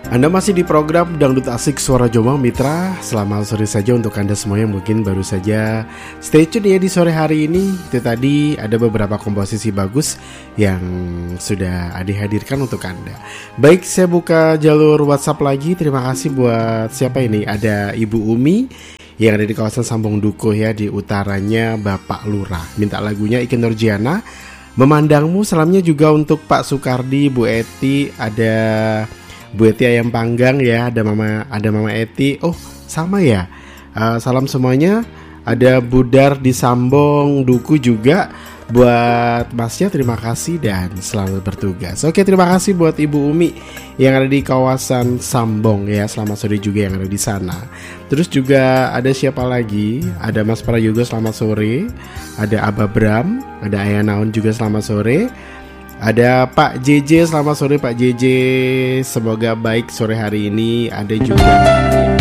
Anda masih di program Dangdut Asik Suara Jombang Mitra. Selamat sore saja untuk Anda semua yang mungkin baru saja stay tune ya di sore hari ini. Itu tadi ada beberapa komposisi bagus yang sudah dihadirkan untuk Anda. Baik, saya buka jalur WhatsApp lagi. Terima kasih buat siapa ini? Ada Ibu Umi yang ada di kawasan Sambong Dukuh ya, di utaranya Bapak Lurah. Minta lagunya Ikke Nurjiana, Memandangmu. Salamnya juga untuk Pak Sukardi, Bu Eti, ada Bu Eti ayam panggang ya, ada Mama Eti. Oh, sama ya. Salam semuanya. Ada Budar di Sambong Duku juga. Buat Masnya terima kasih dan selamat bertugas. Oke, terima kasih buat Ibu Umi yang ada di kawasan Sambong ya. Selamat sore juga yang ada di sana. Terus juga ada siapa lagi? Ada Mas Prayogo selamat sore. Ada Aba Bram, ada Ayah Naon juga selamat sore. Ada Pak JJ, selamat sore Pak JJ. Semoga baik sore hari ini. Ada juga